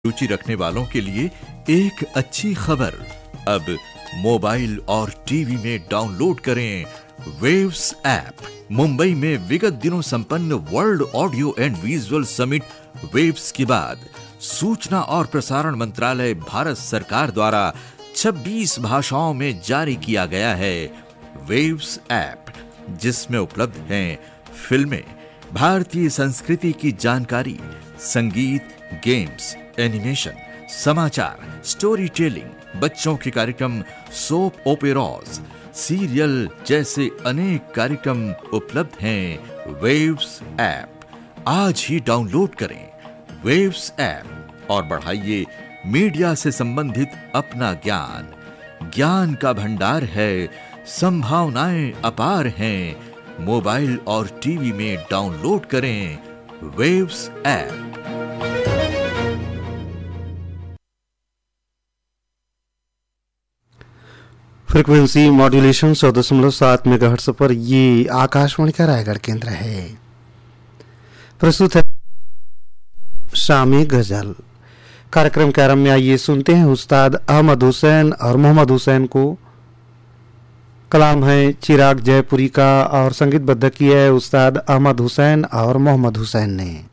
रुचि रखने वालों के लिए एक अच्छी खबर। अब मोबाइल और टीवी में डाउनलोड करें वेव्स ऐप। मुंबई में विगत दिनों संपन्न world audio and visual summit waves के बाद सूचना और प्रसारण मंत्रालय भारत सरकार द्वारा 26 भाषाओं में जारी किया गया है वेव्स ऐप, जिसमें उपलब्ध हैं फिल्में, भारतीय संस्कृति की जानकारी, संगीत, गेम्स, एनिमेशन, समाचार, स्टोरी टेलिंग, बच्चों के कार्यक्रम, सोप ओपेराज, सीरियल जैसे अनेक कार्यक्रम उपलब्ध हैं वेव्स ऐप। आज ही डाउनलोड करें वेव्स ऐप और बढ़ाइए मीडिया से संबंधित अपना ज्ञान। ज्ञान का भंडार है, संभावनाएं अपार हैं। मोबाइल और टीवी में डाउनलोड करें waves app. Frequency modulation 100.7 megahertz पर ये आकाशवाणी का रायगढ़ केंद्र है। प्रस्तुत है शामी गजल। कार्यक्रम के आरंभ में आइए सुनते हैं उस्ताद अहमद हुसैन और मोहम्मद हुसैन को। कलाम है चिराग जयपुरी का और संगीतबद्ध किया है उस्ताद अहमद हुसैन और मोहम्मद हुसैन ने।